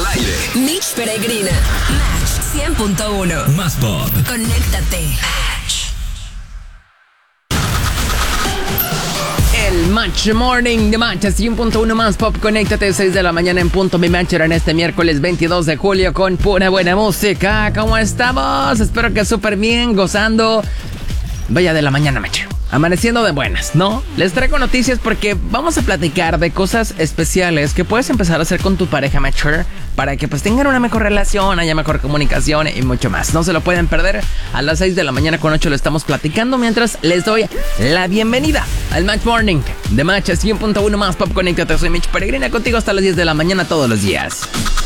al aire. Mitch Peregrina, Match 100.1. Más pop. Conéctate. El Match Morning de Match 100.1 Más Pop. Conéctate 6 de la mañana en punto. Mi Matcher en este miércoles 22 de julio con pura buena música. ¿Cómo estamos? Espero que súper bien, gozando. Vaya de la mañana, Match. Amaneciendo de buenas, ¿no? Les traigo noticias porque vamos a platicar de cosas especiales que puedes empezar a hacer con tu pareja, Matcher, para que pues tengan una mejor relación, haya mejor comunicación y mucho más. No se lo pueden perder. A las 6 de la mañana con 8 lo estamos platicando mientras les doy la bienvenida al Match Morning de Match 100.1 Más Pop. Conéctate, soy Mitch Peregrina, contigo hasta las 10 de la mañana todos los días.